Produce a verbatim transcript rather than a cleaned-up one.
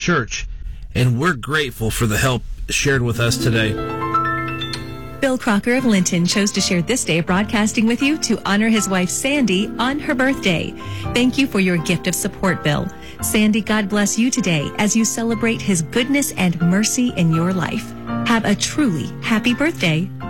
church, and we're grateful for the help shared with us today. Bill Crocker of Linton chose to share this day of broadcasting with you to honor his wife Sandy on her birthday. Thank you for your gift of support, Bill. Sandy, God bless you today as you celebrate his goodness and mercy in your life. Have a truly happy birthday.